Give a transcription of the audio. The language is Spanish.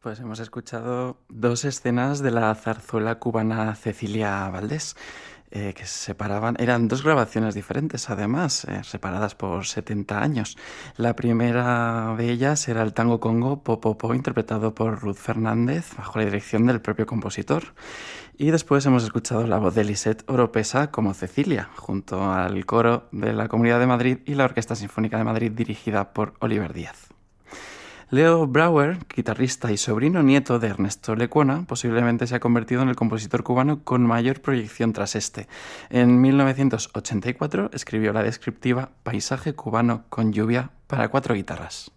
Pues hemos escuchado dos escenas de la zarzuela cubana Cecilia Valdés, que se separaban, eran dos grabaciones diferentes además, separadas por 70 años. La primera de ellas era el tango Congo Popopo, interpretado por Ruth Fernández, bajo la dirección del propio compositor. Y después hemos escuchado la voz de Lisette Oropesa como Cecilia, junto al coro de la Comunidad de Madrid y la Orquesta Sinfónica de Madrid, dirigida por Oliver Díaz. Leo Brouwer, guitarrista y sobrino nieto de Ernesto Lecuona, posiblemente se ha convertido en el compositor cubano con mayor proyección tras este. En 1984 escribió la descriptiva Paisaje cubano con lluvia para 4 guitarras.